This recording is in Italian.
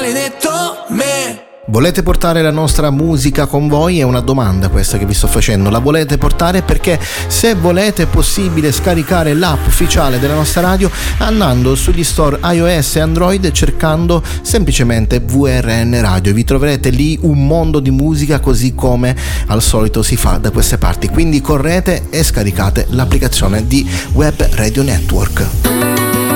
maledetto me. Volete portare la nostra musica con voi? È una domanda questa che vi sto facendo. La volete portare? Perché se volete è possibile scaricare l'app ufficiale della nostra radio andando sugli store iOS e Android cercando semplicemente VRN Radio. Vi troverete lì un mondo di musica così come al solito si fa da queste parti. Quindi correte e scaricate l'applicazione di Web Radio Network.